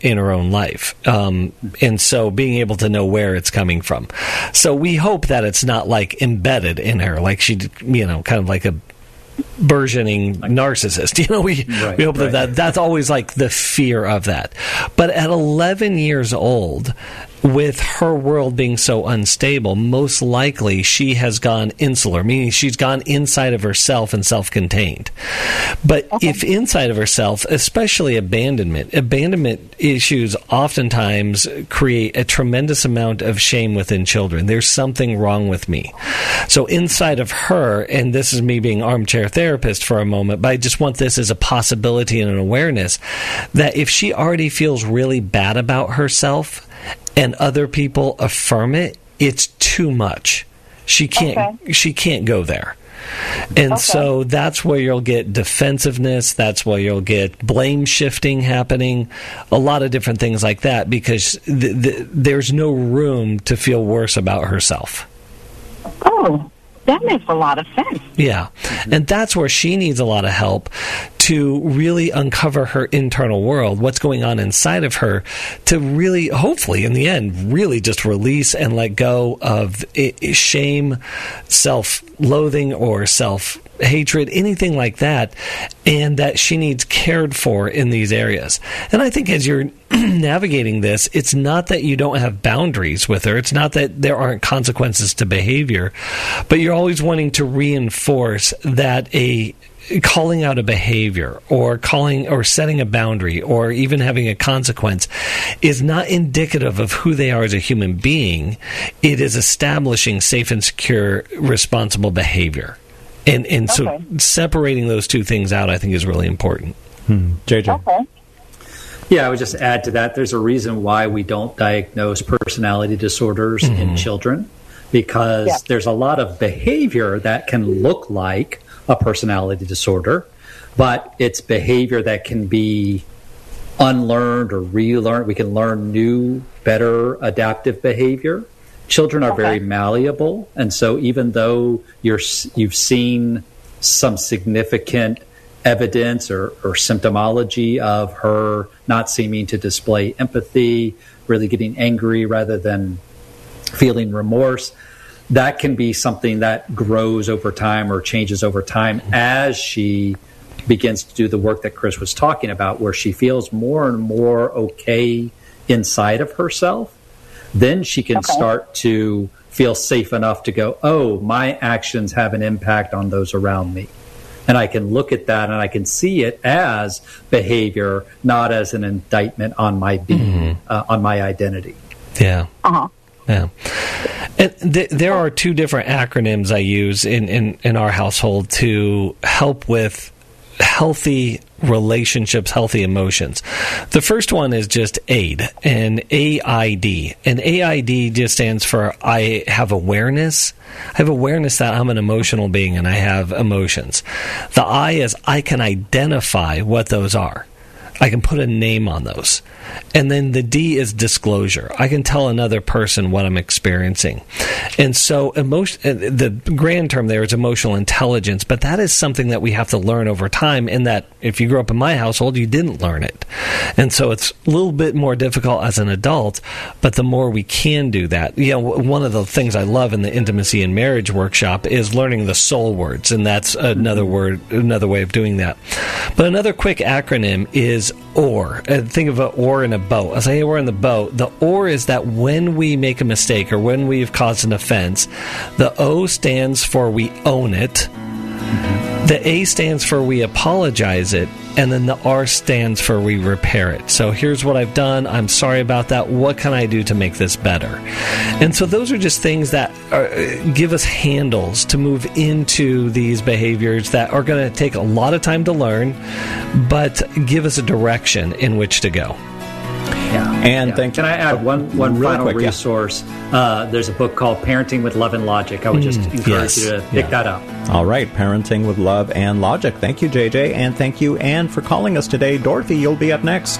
in her own life. And so being able to know where it's coming from. So we hope that it's not like embedded in her, like she, kind of like a burgeoning narcissist. We hope that's always like the fear of that. But at 11 years old, with her world being so unstable, most likely she has gone insular, meaning she's gone inside of herself and self-contained. But if inside of herself, especially abandonment issues oftentimes create a tremendous amount of shame within children. There's something wrong with me. So inside of her, and this is me being armchair therapist for a moment, but I just want this as a possibility and an awareness that if she already feels really bad about herself, and other people affirm it, it's too much. She can't go there. And so that's where you'll get defensiveness, that's where you'll get blame shifting happening, a lot of different things like that, because there's no room to feel worse about herself. Oh, that makes a lot of sense. Yeah. And that's where she needs a lot of help to really uncover her internal world, what's going on inside of her, to really, hopefully, in the end, really just release and let go of shame, self-loathing, or self-hatred, anything like that, and that she needs cared for in these areas. And I think as you're navigating this, it's not that you don't have boundaries with her. It's not that there aren't consequences to behavior, but you're always wanting to reinforce that calling out a behavior or setting a boundary or even having a consequence is not indicative of who they are as a human being. It is establishing safe and secure, responsible behavior. And so separating those two things out, I think, is really important. JJ. Okay. Yeah, I would just add to that, there's a reason why we don't diagnose personality disorders in children, because there's a lot of behavior that can look like a personality disorder, but it's behavior that can be unlearned or relearned. We can learn new, better adaptive behavior. Children are very malleable, and so even though you've seen some significant evidence or symptomology of her not seeming to display empathy, really getting angry rather than feeling remorse, that can be something that grows over time or changes over time as she begins to do the work that Chris was talking about, where she feels more and more okay inside of herself. Then she can start to feel safe enough to go, oh, my actions have an impact on those around me. And I can look at that and I can see it as behavior, not as an indictment on my being, on my identity. Yeah. Yeah. And there are two different acronyms I use in our household to help with healthy relationships, healthy emotions. The first one is just AID, and AID. And AID just stands for I have awareness. I have awareness that I'm an emotional being and I have emotions. The I is I can identify what those are. I can put a name on those. And then the D is disclosure. I can tell another person what I'm experiencing. And so the grand term there is emotional intelligence, but that is something that we have to learn over time, in that if you grew up in my household, you didn't learn it. And so it's a little bit more difficult as an adult, but the more we can do that. One of the things I love in the Intimacy and Marriage workshop is learning the soul words, and that's another way of doing that. But another quick acronym is OR. Think of an oar in a boat. I say, hey, we're in the boat. The OR is that when we make a mistake or when we've caused an offense, the O stands for we own it. The A stands for we apologize it, and then the R stands for we repair it. So here's what I've done. I'm sorry about that. What can I do to make this better? And so those are just things that give us handles to move into these behaviors that are going to take a lot of time to learn, but give us a direction in which to go. And can I add one final resource? There's a book called Parenting with Love and Logic. I would just encourage you to pick that up. All right, Parenting with Love and Logic. Thank you, JJ, and thank you, Anne, for calling us today. Dorothy, you'll be up next,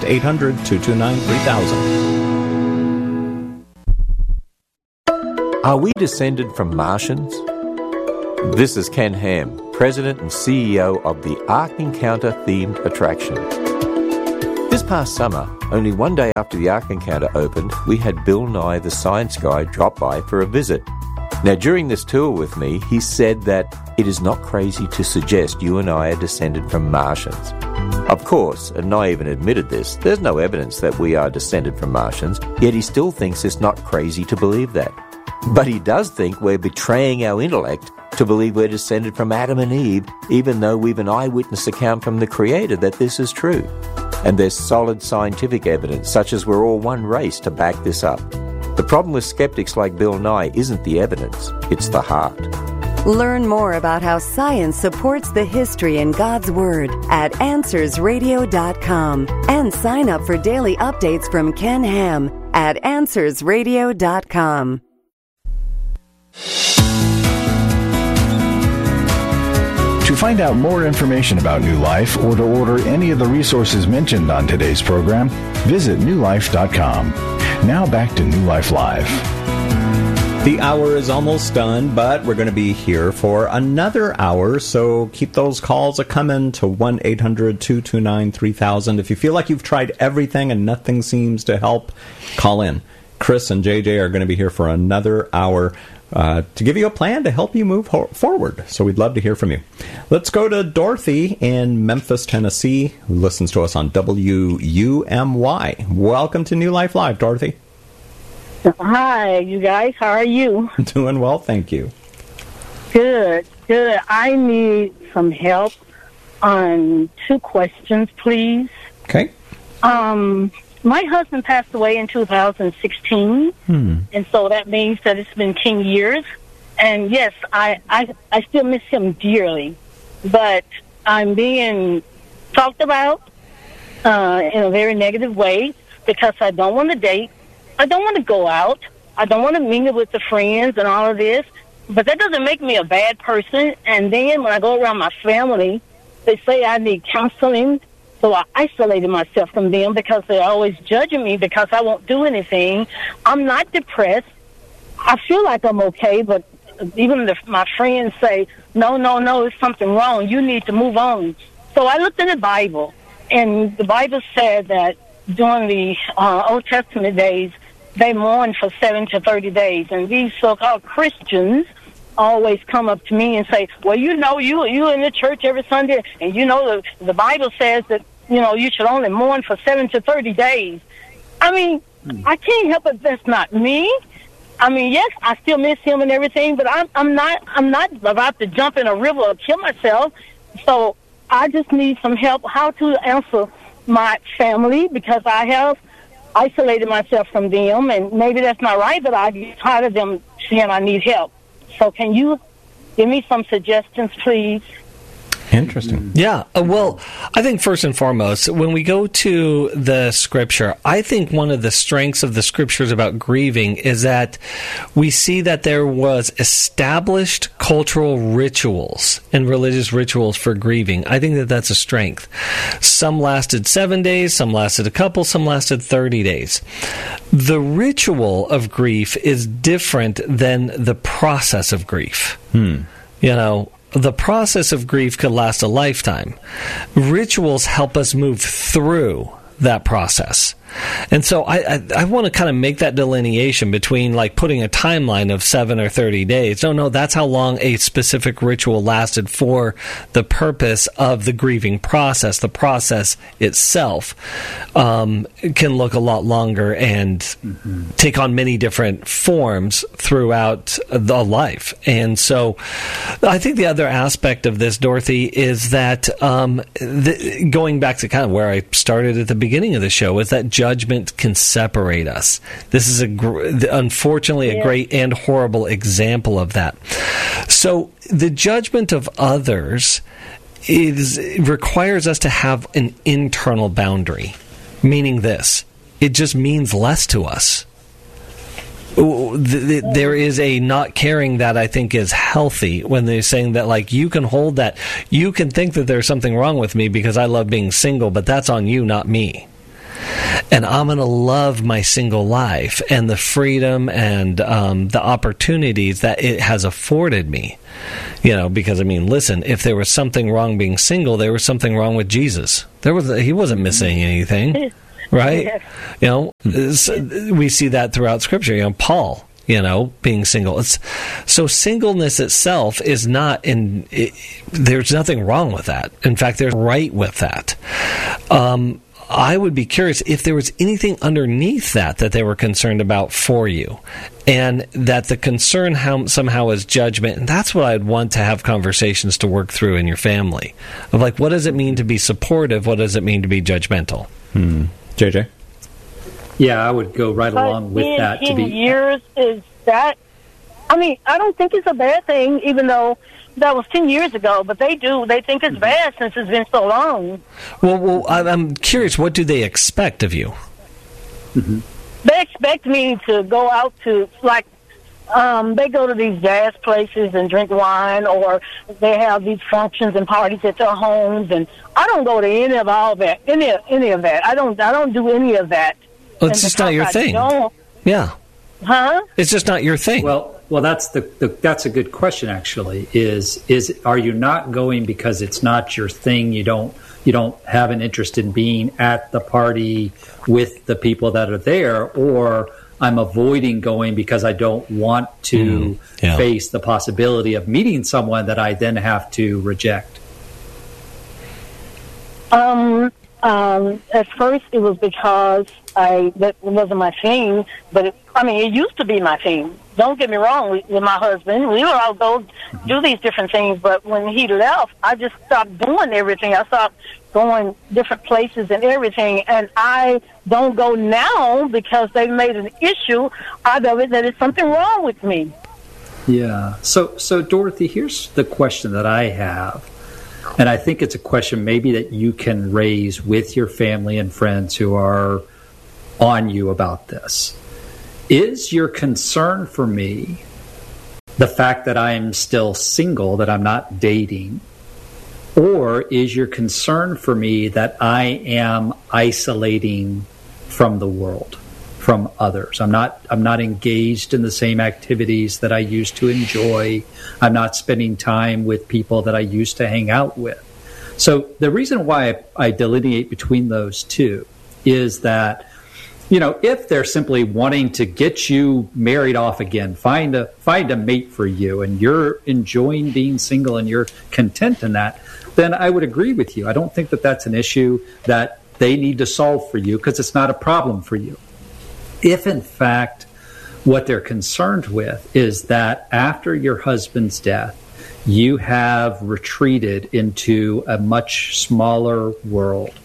800-229-3000. Are we descended from Martians? This is Ken Ham, President and CEO of the Ark Encounter themed attraction. This past summer, only one day after the Ark Encounter opened, we had Bill Nye the Science Guy drop by for a visit. Now, during this tour with me, he said that it is not crazy to suggest you and I are descended from Martians. Of course, and Nye even admitted this, there's no evidence that we are descended from Martians, yet he still thinks it's not crazy to believe that. But he does think we're betraying our intellect to believe we're descended from Adam and Eve, even though we've an eyewitness account from the Creator that this is true. And there's solid scientific evidence, such as we're all one race, to back this up. The problem with skeptics like Bill Nye isn't the evidence, it's the heart. Learn more about how science supports the history in God's Word at AnswersRadio.com and sign up for daily updates from Ken Ham at AnswersRadio.com. To find out more information about New Life or to order any of the resources mentioned on today's program, visit newlife.com. Now back to New Life Live. The hour is almost done, but we're going to be here for another hour, so keep those calls a-coming to 1-800-229-3000. If you feel like you've tried everything and nothing seems to help, call in. Chris and JJ are going to be here for another hour to give you a plan to help you move forward. So we'd love to hear from you. Let's go to Dorothy in Memphis, Tennessee, who listens to us on WUMY. Welcome to New Life Live, Dorothy. Hi, you guys. How are you? Doing well, thank you. Good, good. I need some help on 2 questions, please. Okay. My husband passed away in 2016, and so that means that it's been 10 years. And yes, I still miss him dearly, but I'm being talked about in a very negative way because I don't want to date. I don't want to go out. I don't want to mingle with the friends and all of this, but that doesn't make me a bad person. And then when I go around my family, they say I need counseling. So I isolated myself from them because they're always judging me because I won't do anything. I'm not depressed. I feel like I'm okay, but even my friends say, no, there's something wrong. You need to move on. So I looked in the Bible, and the Bible said that during the Old Testament days, they mourned for 7 to 30 days. And these so-called Christians always come up to me and say, well, you in the church every Sunday, and the Bible says that, you should only mourn for 7 to 30 days. I mean, I can't help it. That's not me. I mean, yes, I still miss him and everything, but I'm not about to jump in a river or kill myself. So I just need some help how to answer my family because I have isolated myself from them, and maybe that's not right, but I get tired of them saying I need help. So can you give me some suggestions, please? Interesting. Yeah. Well, I think first and foremost, when we go to the Scripture, I think one of the strengths of the Scriptures about grieving is that we see that there was established cultural rituals and religious rituals for grieving. I think that that's a strength. Some lasted 7 days, some lasted a couple, some lasted 30 days. The ritual of grief is different than the process of grief. The process of grief could last a lifetime. Rituals help us move through that process. And so I want to kind of make that delineation between like putting a timeline of 7 or 30 days. No, that's how long a specific ritual lasted for the purpose of the grieving process. The process itself can look a lot longer and take on many different forms throughout the life. And so I think the other aspect of this, Dorothy, is that going back to kind of where I started at the beginning of the show, is that judgment can separate us. This is unfortunately a great and horrible example of that. So the judgment of others requires us to have an internal boundary, meaning this: it just means less to us. There is a not caring that I think is healthy when they're saying that, like, you can hold that. You can think that there's something wrong with me because I love being single, but that's on you, not me. And I'm going to love my single life and the freedom and the opportunities that it has afforded me. Because, listen, if there was something wrong being single, there was something wrong with Jesus. He wasn't missing anything, right? We see that throughout Scripture. Paul, being single. So singleness itself is not there's nothing wrong with that. In fact, there's right with that. I would be curious if there was anything underneath that they were concerned about for you, and that the concern somehow is judgment. And that's what I'd want to have conversations to work through in your family. Of what does it mean to be supportive? What does it mean to be judgmental? JJ? Yeah, I would go right along with that. 10 years is that? I don't think it's a bad thing, even though that was 10 years ago, but they think it's bad since it's been so long. Well, I'm curious, what do they expect of you? Mm-hmm. They expect me to go out to, they go to these jazz places and drink wine, or they have these functions and parties at their homes, and I don't go to any of all that, any of that. I don't do any of that. Well, it's just not your thing. Yeah. Huh? It's just not your thing. Well, that's that's a good question. Actually, is are you not going because it's not your thing? You don't have an interest in being at the party with the people that are there, or I'm avoiding going because I don't want to face the possibility of meeting someone that I then have to reject. At first it was because that wasn't my thing, but it used to be my thing. Don't get me wrong, with my husband, we would all go do these different things, but when he left, I just stopped doing everything. I stopped going different places and everything, and I don't go now because they made an issue out of it that it's something wrong with me. Yeah. So Dorothy, here's the question that I have. And I think it's a question maybe that you can raise with your family and friends who are on you about this. Is your concern for me the fact that I am still single, that I'm not dating? Or is your concern for me that I am isolating from the world, from others? I'm not engaged in the same activities that I used to enjoy. I'm not spending time with people that I used to hang out with. So the reason why I delineate between those two is that, if they're simply wanting to get you married off again, find a mate for you, and you're enjoying being single and you're content in that, then I would agree with you. I don't think that that's an issue that they need to solve for you because it's not a problem for you. If, in fact, what they're concerned with is that after your husband's death, you have retreated into a much smaller world,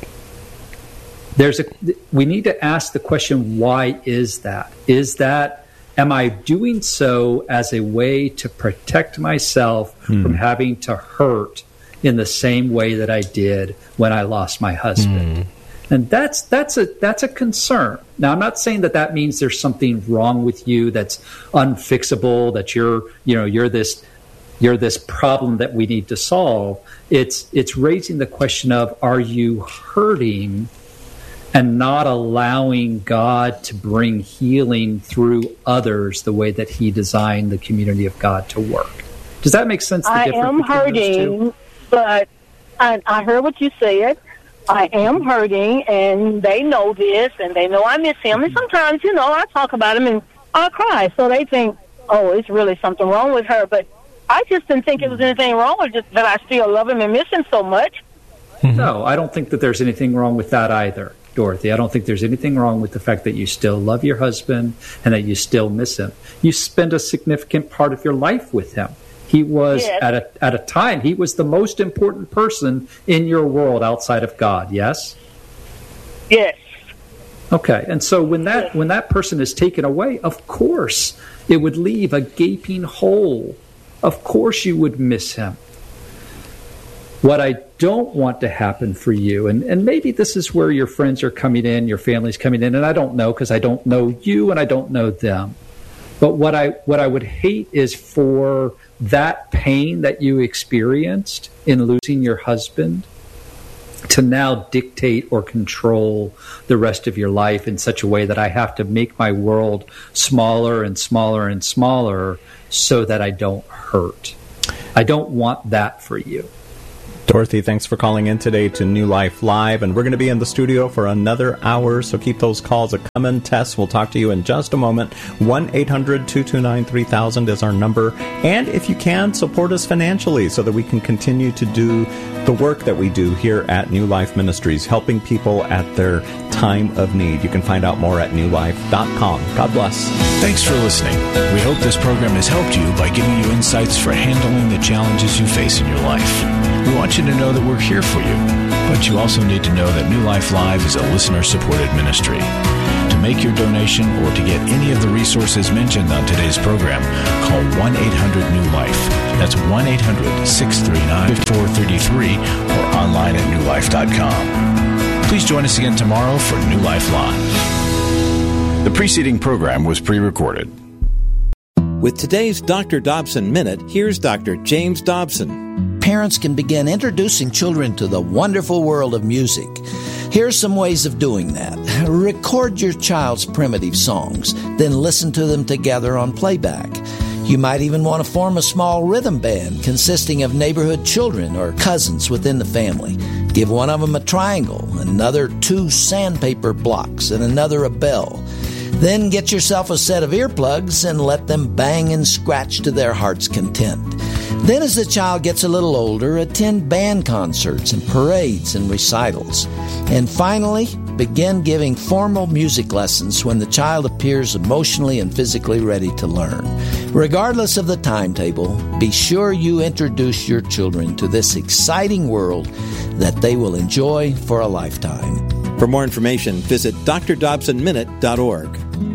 we need to ask the question, why is that? Am I doing so as a way to protect myself from having to hurt in the same way that I did when I lost my husband? And that's a concern. Now, I'm not saying that means there's something wrong with you that's unfixable, that you're this problem that we need to solve. It's raising the question of, are you hurting and not allowing God to bring healing through others the way that He designed the community of God to work? Does that make sense? I am hurting, but I heard what you said. I am hurting, and they know this, and they know I miss him. And sometimes, I talk about him and I cry. So they think, oh, it's really something wrong with her. But I just didn't think it was anything wrong with just that I still love him and miss him so much. No, I don't think that there's anything wrong with that either, Dorothy. I don't think there's anything wrong with the fact that you still love your husband and that you still miss him. You spend a significant part of your life with him. He was, at a time, he was the most important person in your world outside of God, yes? Yes. Okay, and so when that person is taken away, of course, it would leave a gaping hole. Of course you would miss him. What I don't want to happen for you, and maybe this is where your friends are coming in, your family's coming in, and I don't know because I don't know you and I don't know them. But what I would hate is for that pain that you experienced in losing your husband to now dictate or control the rest of your life in such a way that I have to make my world smaller and smaller and smaller so that I don't hurt. I don't want that for you. Dorothy, thanks for calling in today to New Life Live, and we're going to be in the studio for another hour, so keep those calls coming. Tess, we'll talk to you in just a moment. 1-800-229-3000 is our number, and if you can, support us financially so that we can continue to do the work that we do here at New Life Ministries, helping people at their time of need. You can find out more at newlife.com. God bless. Thanks for listening. We hope this program has helped you by giving you insights for handling the challenges you face in your life. We want you to know that we're here for you, but you also need to know that New Life Live is a listener-supported ministry. To make your donation or to get any of the resources mentioned on today's program, call 1-800-NEW-LIFE. That's 1-800-639-5433 or online at newlife.com. Please join us again tomorrow for New Life Live. The preceding program was pre-recorded. With today's Dr. Dobson Minute, here's Dr. James Dobson. Parents can begin introducing children to the wonderful world of music. Here's some ways of doing that. Record your child's primitive songs, then listen to them together on playback. You might even want to form a small rhythm band consisting of neighborhood children or cousins within the family. Give one of them a triangle, another 2 sandpaper blocks, and another a bell. Then get yourself a set of earplugs and let them bang and scratch to their heart's content. Then as the child gets a little older, attend band concerts and parades and recitals. And finally, begin giving formal music lessons when the child appears emotionally and physically ready to learn. Regardless of the timetable, be sure you introduce your children to this exciting world that they will enjoy for a lifetime. For more information, visit drdobsonminute.org.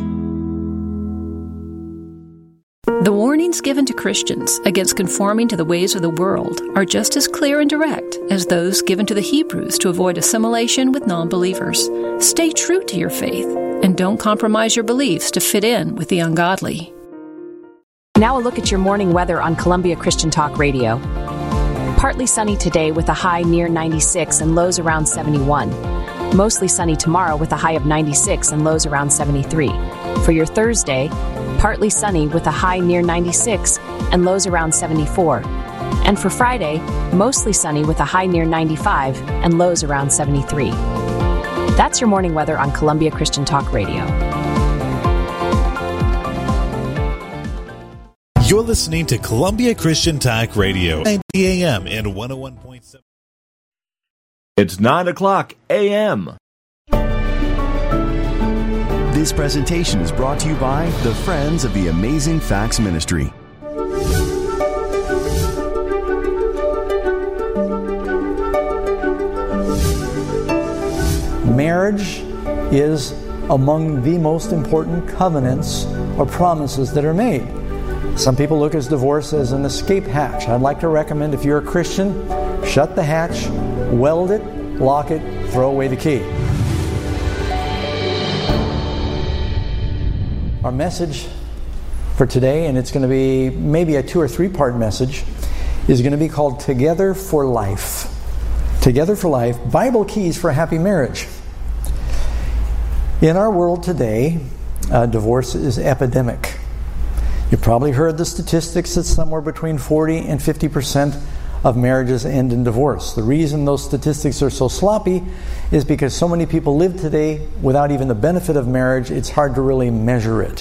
The warnings given to Christians against conforming to the ways of the world are just as clear and direct as those given to the Hebrews to avoid assimilation with non-believers. Stay true to your faith and don't compromise your beliefs to fit in with the ungodly. Now a look at your morning weather on Columbia Christian Talk Radio. Partly sunny today with a high near 96 and lows around 71. Mostly sunny tomorrow with a high of 96 and lows around 73. For your Thursday, partly sunny with a high near 96 and lows around 74. And for Friday, mostly sunny with a high near 95 and lows around 73. That's your morning weather on Columbia Christian Talk Radio. You're listening to Columbia Christian Talk Radio, 90 AM and 101.7. It's 9 o'clock a.m. This presentation is brought to you by the Friends of the Amazing Facts Ministry. Marriage is among the most important covenants or promises that are made. Some people look at divorce as an escape hatch. I'd like to recommend, if you're a Christian, shut the hatch, weld it, lock it, throw away the key. Our message for today, and it's going to be maybe a 2 or 3 part message, is going to be called Together for Life. Together for Life, Bible Keys for a Happy Marriage. In our world today, divorce is epidemic. You've probably heard the statistics that somewhere between 40 and 50% of marriages end in divorce. The reason those statistics are so sloppy is because so many people live today without even the benefit of marriage. It's hard to really measure it.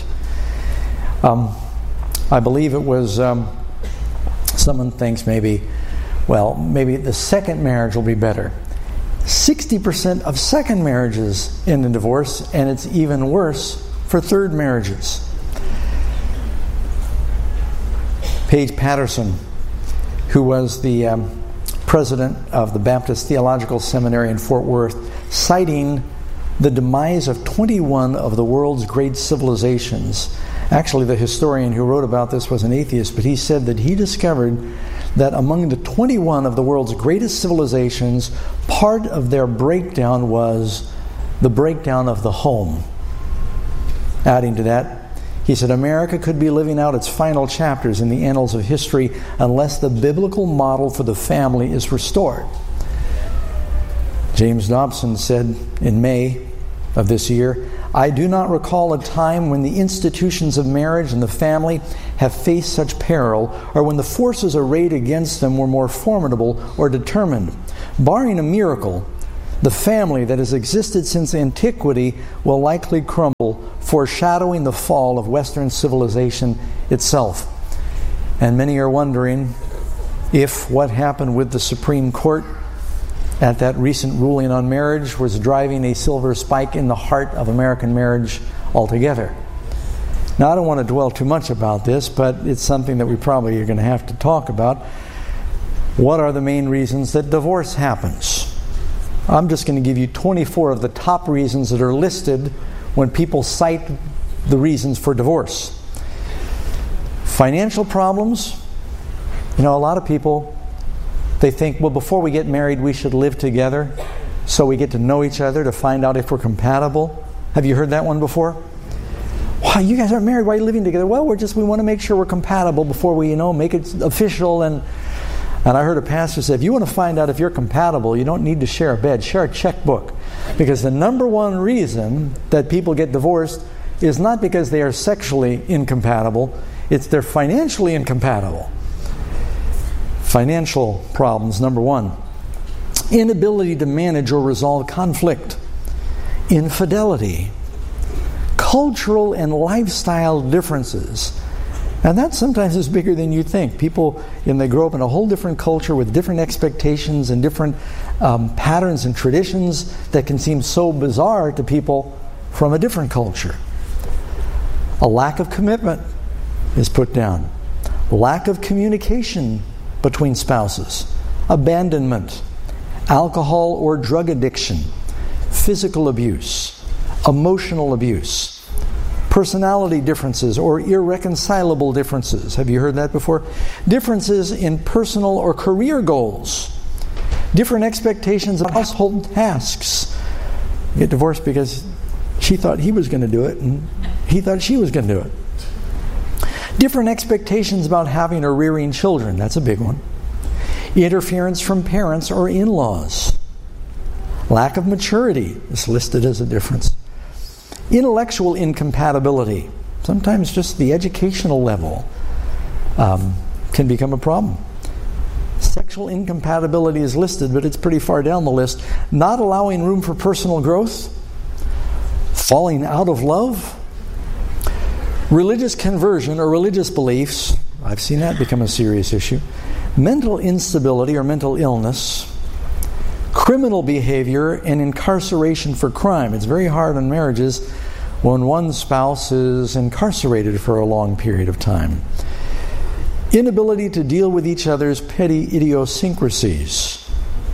I believe it was, someone thinks maybe the second marriage will be better. 60% of second marriages end in divorce, and it's even worse for third marriages. Paige Patterson, who was the president of the Baptist Theological Seminary in Fort Worth, citing the demise of 21 of the world's great civilizations. Actually, the historian who wrote about this was an atheist, but he said that he discovered that among the 21 of the world's greatest civilizations, part of their breakdown was the breakdown of the home. Adding to that, he said, America could be living out its final chapters in the annals of history unless the biblical model for the family is restored. James Dobson said in May of this year, "I do not recall a time when the institutions of marriage and the family have faced such peril, or when the forces arrayed against them were more formidable or determined. Barring a miracle, the family that has existed since antiquity will likely crumble, foreshadowing the fall of Western civilization itself." And many are wondering if what happened with the Supreme Court at that recent ruling on marriage was driving a silver spike in the heart of American marriage altogether. Now, I don't want to dwell too much about this, but it's something that we probably are going to have to talk about. What are the main reasons that divorce happens? I'm just going to give you 24 of the top reasons that are listed when people cite the reasons for divorce. Financial problems. A lot of people, they think, well, before we get married, we should live together so we get to know each other to find out if we're compatible. Have you heard that one before? Wow, you guys aren't married. Why are you living together? Well, we want to make sure we're compatible before we, make it official. And I heard a pastor say, if you want to find out if you're compatible, you don't need to share a bed. Share a checkbook. Because the number one reason that people get divorced is not because they are sexually incompatible. It's they're financially incompatible. Financial problems, number one. Inability to manage or resolve conflict. Infidelity. Cultural and lifestyle differences. And that sometimes is bigger than you think. People, they grow up in a whole different culture with different expectations and different patterns and traditions that can seem so bizarre to people from a different culture. A lack of commitment is put down. Lack of communication between spouses. Abandonment. Alcohol or drug addiction. Physical abuse. Emotional abuse. Personality differences or irreconcilable differences. Have you heard that before? Differences in personal or career goals. Different expectations of household tasks. You get divorced because she thought he was going to do it and he thought she was going to do it. Different expectations about having or rearing children. That's a big one. Interference from parents or in-laws. Lack of maturity is listed as a difference. Intellectual incompatibility. Sometimes just the educational level can become a problem. Sexual incompatibility is listed, but it's pretty far down the list. Not allowing room for personal growth. Falling out of love. Religious conversion or religious beliefs. I've seen that become a serious issue. Mental instability or mental illness. Criminal behavior and incarceration for crime. It's very hard on marriages when one spouse is incarcerated for a long period of time. Inability to deal with each other's petty idiosyncrasies.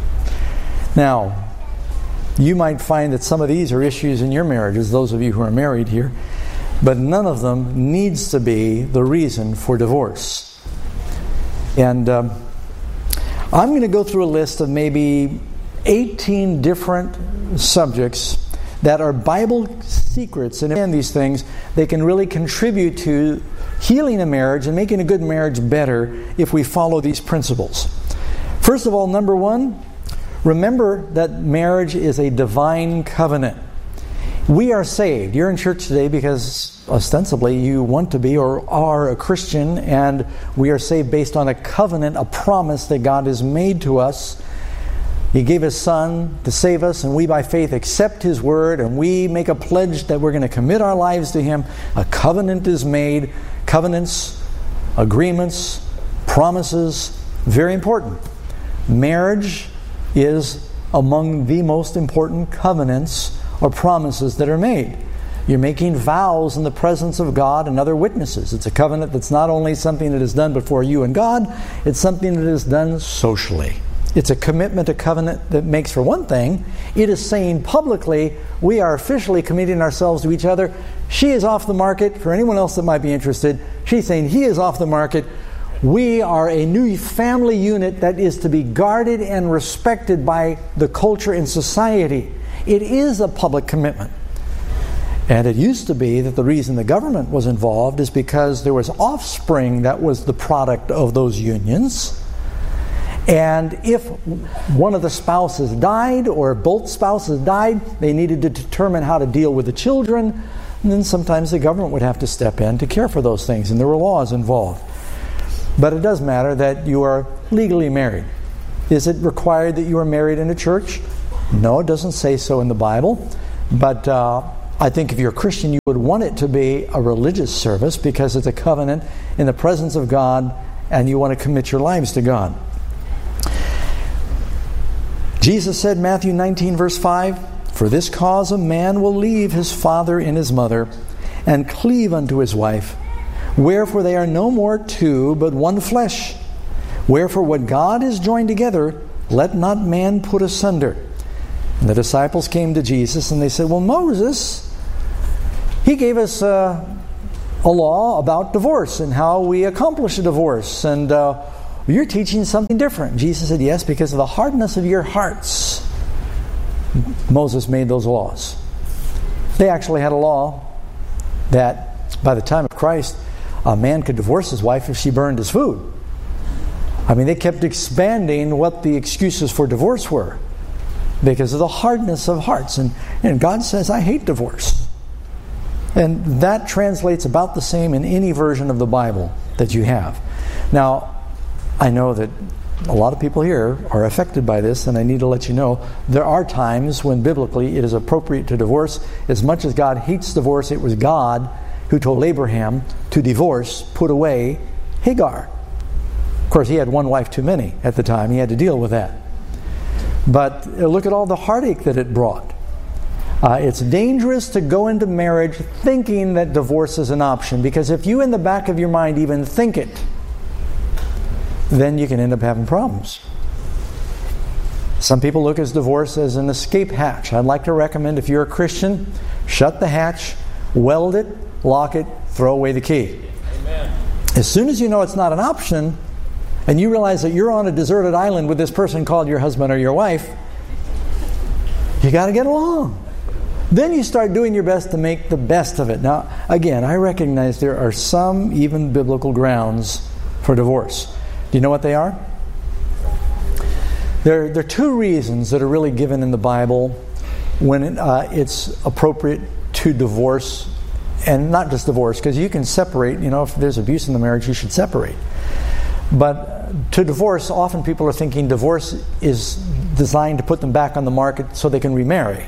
Now, you might find that some of these are issues in your marriages, those of you who are married here, but none of them needs to be the reason for divorce. And I'm going to go through a list of maybe 18 different subjects that are Bible secrets, and these things, they can really contribute to healing a marriage and making a good marriage better if we follow these principles. First of all, number one, remember that marriage is a divine covenant. We are saved. You're in church today because ostensibly you want to be or are a Christian, and we are saved based on a covenant, a promise that God has made to us. He gave His Son to save us, and we by faith accept His Word, and we make a pledge that we're going to commit our lives to Him. A covenant is made. Covenants, agreements, promises, very important. Marriage is among the most important covenants or promises that are made. You're making vows in the presence of God and other witnesses. It's a covenant that's not only something that is done before you and God, it's something that is done socially. It's a commitment, a covenant that makes, for one thing, it is saying publicly, we are officially committing ourselves to each other. She is off the market. For anyone else that might be interested, she's saying he is off the market. We are a new family unit that is to be guarded and respected by the culture and society. It is a public commitment. And it used to be that the reason the government was involved is because there was offspring that was the product of those unions. And if one of the spouses died or both spouses died, they needed to determine how to deal with the children. And then sometimes the government would have to step in to care for those things, and there were laws involved. But it does matter that you are legally married. Is it required that you are married in a church? No, it doesn't say so in the Bible. But I think if you're a Christian, you would want it to be a religious service because it's a covenant in the presence of God, and you want to commit your lives to God. Jesus said, Matthew 19, verse 5, "For this cause a man will leave his father and his mother, and cleave unto his wife. Wherefore they are no more two, but one flesh. Wherefore what God has joined together, let not man put asunder." And the disciples came to Jesus and they said, "Well, Moses, he gave us a law about divorce and how we accomplish a divorce. And you're teaching something different." Jesus said, "Yes, because of the hardness of your hearts, Moses made those laws." They actually had a law that by the time of Christ, a man could divorce his wife if she burned his food. I mean, they kept expanding what the excuses for divorce were because of the hardness of hearts. And God says, "I hate divorce." And that translates about the same in any version of the Bible that you have. Now, I know that a lot of people here are affected by this, and I need to let you know there are times when biblically it is appropriate to divorce. As much as God hates divorce, it was God who told Abraham to divorce, put away Hagar. Of course, he had one wife too many at the time. He had to deal with that. But look at all the heartache that it brought. It's dangerous to go into marriage thinking that divorce is an option, because if you in the back of your mind even think it, then you can end up having problems. Some people look at divorce as an escape hatch. I'd like to recommend, if you're a Christian, shut the hatch, weld it, lock it, throw away the key. Amen. As soon as you know it's not an option, and you realize that you're on a deserted island with this person called your husband or your wife, you got to get along. Then you start doing your best to make the best of it. Now, again, I recognize there are some even biblical grounds for divorce. Do you know what they are? There are two reasons that are really given in the Bible when it's appropriate to divorce, and not just divorce, because you can separate. You know, if there's abuse in the marriage, you should separate. But to divorce, often people are thinking divorce is designed to put them back on the market so they can remarry.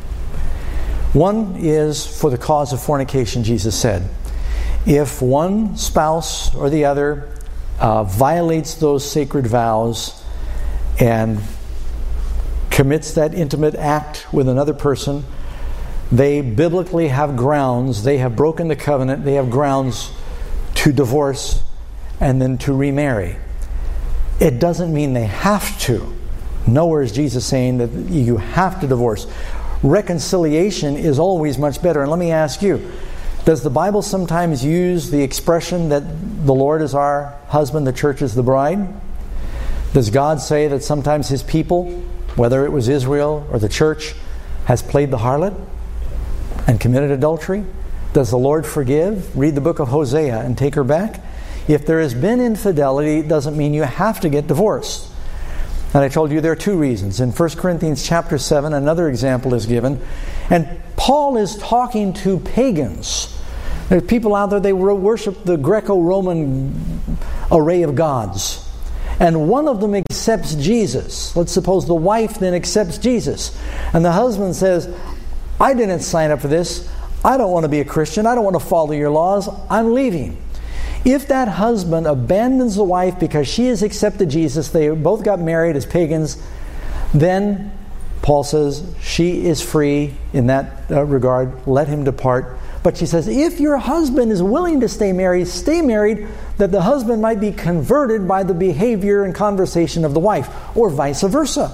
One is for the cause of fornication, Jesus said. If one spouse or the other violates those sacred vows and commits that intimate act with another person, they biblically have grounds. They have broken the covenant. They have grounds to divorce and then to remarry. It doesn't mean they have to. Nowhere is Jesus saying that you have to divorce. Reconciliation is always much better. And let me ask you, does the Bible sometimes use the expression that the Lord is our husband, the church is the bride? Does God say that sometimes His people, whether it was Israel or the church, has played the harlot and committed adultery? Does the Lord forgive? Read the book of Hosea and take her back. If there has been infidelity, it doesn't mean you have to get divorced. And I told you there are two reasons. In 1 Corinthians chapter 7, another example is given. And Paul is talking to pagans. There are people out there, they worship the Greco-Roman array of gods. And one of them accepts Jesus. Let's suppose the wife then accepts Jesus. And the husband says, "I didn't sign up for this. I don't want to be a Christian. I don't want to follow your laws. I'm leaving." If that husband abandons the wife because she has accepted Jesus, they both got married as pagans, then Paul says she is free in that regard. Let him depart. But she says, if your husband is willing to stay married, that the husband might be converted by the behavior and conversation of the wife, or vice versa.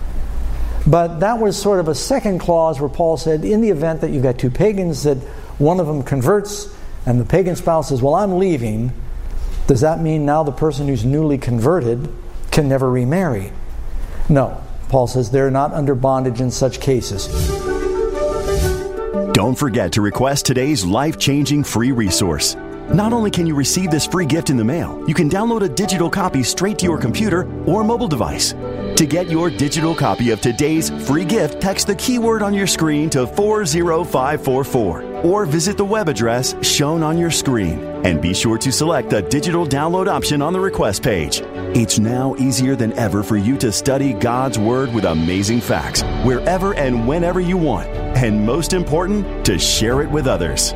But that was sort of a second clause where Paul said, in the event that you've got two pagans, that one of them converts, and the pagan spouse says, "Well, I'm leaving," does that mean now the person who's newly converted can never remarry? No. Paul says they're not under bondage in such cases. Don't forget to request today's life-changing free resource. Not only can you receive this free gift in the mail, you can download a digital copy straight to your computer or mobile device. To get your digital copy of today's free gift, text the keyword on your screen to 40544 or visit the web address shown on your screen. And be sure to select the digital download option on the request page. It's now easier than ever for you to study God's Word with amazing facts wherever and whenever you want. And most important, to share it with others.